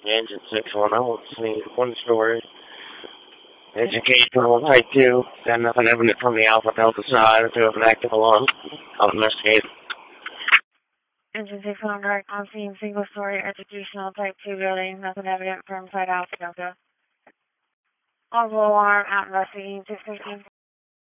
Engine 610, see, one story. Educational type 2. Got nothing evident from the Alpha Delta side to have an active alarm. I'll investigate. Engine 610, direct on scene, single story, educational type 2 building. Nothing evident from side Alpha Delta. Also alarm, out investigating 615.